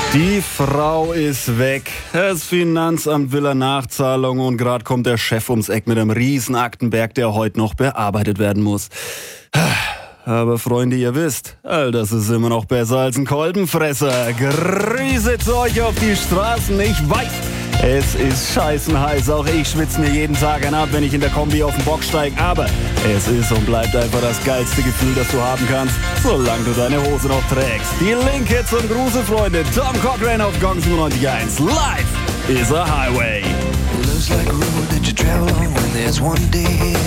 Die Frau ist weg. Das Finanzamt will eine Nachzahlung und gerade kommt der Chef ums Eck mit einem riesen Aktenberg, der heute noch bearbeitet werden muss. Aber Freunde, ihr wisst, all das ist immer noch besser als ein Kolbenfresser. Grüße zu euch auf die Straßen. Ich weiß, es ist scheißenheiß. Auch ich schwitze mir jeden Tag einen ab, wenn ich in der Kombi auf den Bock steige. Aber es ist und bleibt einfach das geilste Gefühl, das du haben kannst, solange du deine Hose noch trägst. Die Linke zum Gruße, Freunde. Tom Cochrane auf Gong 97.1. Life is a highway. Looks like a road that you travel on when there's one day